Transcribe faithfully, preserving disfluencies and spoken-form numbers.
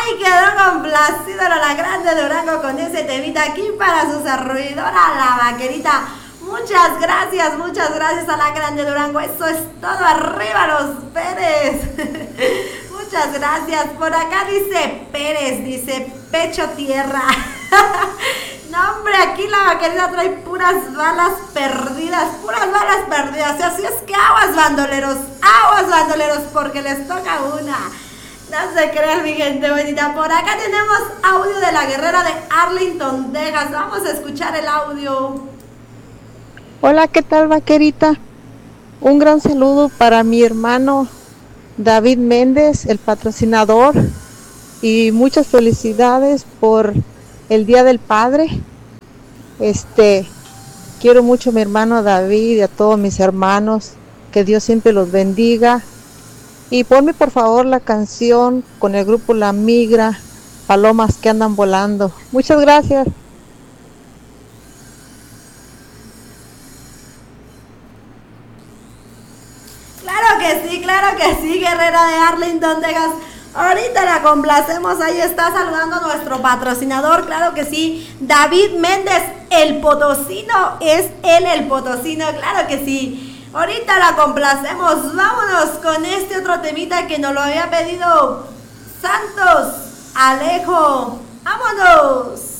Ay, quedó complacido la Grande Durango con ese temita aquí para su servidora, la vaquerita. Muchas gracias, muchas gracias a la Grande Durango. Eso es todo, arriba los Pérez. Muchas gracias. Por acá dice Pérez, dice pecho tierra. No, hombre, aquí la vaquerita trae puras balas perdidas, puras balas perdidas. Y así es que aguas bandoleros, aguas bandoleros, porque les toca una. No se crean, mi gente bonita. Por acá tenemos audio de la guerrera de Arlington, Texas. Vamos a escuchar el audio. Hola, ¿qué tal, vaquerita? Un gran saludo para mi hermano David Méndez, el patrocinador, y muchas felicidades por el Día del Padre. Este, quiero mucho a mi hermano David y a todos mis hermanos, que Dios siempre los bendiga. Y ponme por favor la canción con el grupo La Migra, Palomas que andan volando. Muchas gracias. Claro que sí, claro que sí, guerrera de Arlington, Texas. Ahorita la complacemos, ahí está saludando a nuestro patrocinador, claro que sí, David Méndez, el potosino, es él el potosino, claro que sí. Ahorita la complacemos, vámonos con este otro temita que nos lo había pedido Santos Alejo, vámonos.